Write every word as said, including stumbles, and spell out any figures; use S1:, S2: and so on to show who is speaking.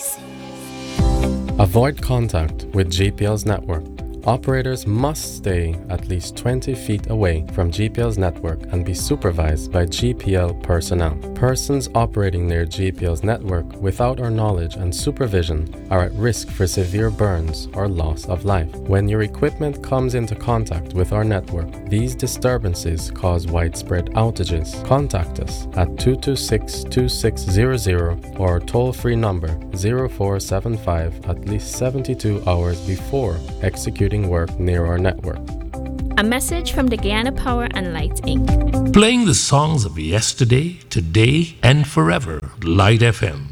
S1: Voice.
S2: Avoid contact with G P L's network. Operators must stay at least twenty feet away from G P L's network and be supervised by G P L personnel. Persons operating near G P L's network without our knowledge and supervision are at risk for severe burns or loss of life. When your equipment comes into contact with our network, these disturbances cause widespread outages. Contact us at two two six, two six zero zero or our toll-free number zero four seven five at least seventy-two hours before executing work near our network.
S1: A message from the Guyana Power and Light Incorporated.
S3: Playing the songs of yesterday, today, and forever. Light F M.